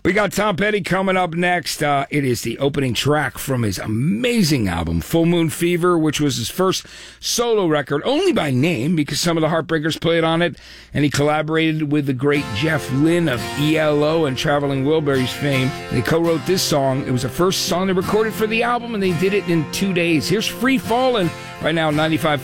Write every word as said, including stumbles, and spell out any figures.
We got Tom Petty coming up next. Uh, it is the opening track from his amazing album, Full Moon Fever, which was his first solo record, only by name, because some of the Heartbreakers played on it, and he collaborated with the great Jeff Lynne of E L O and Traveling Wilburys fame. They co-wrote this song. It was the first song they recorded for the album, and they did it in two days. Here's Free Fallin' right now, ninety-five.